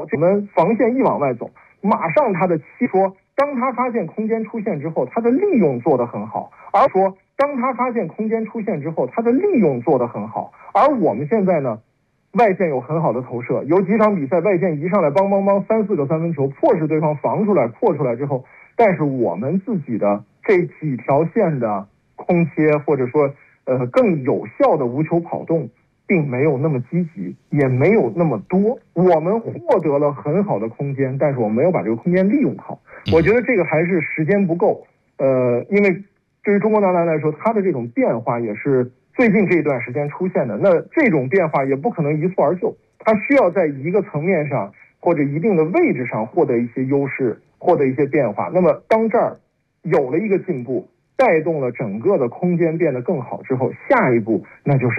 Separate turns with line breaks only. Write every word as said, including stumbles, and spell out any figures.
我们防线一往外走，马上他的期说，当他发现空间出现之后，他的利用做得很好，而说当他发现空间出现之后，他的利用做得很好。而我们现在呢，外线有很好的投射，有几场比赛外线一上来邦邦邦三四个三分球，迫使对方防出来破出来之后，但是我们自己的这几条线的空切或者说呃更有效的无球跑动并没有那么积极，也没有那么多。我们获得了很好的空间，但是我们没有把这个空间利用好。我觉得这个还是时间不够。呃，因为对于中国男篮来说，他的这种变化也是最近这一段时间出现的。那这种变化也不可能一蹴而就，他需要在一个层面上或者一定的位置上获得一些优势，获得一些变化。那么当这儿有了一个进步，带动了整个的空间变得更好之后，下一步那就是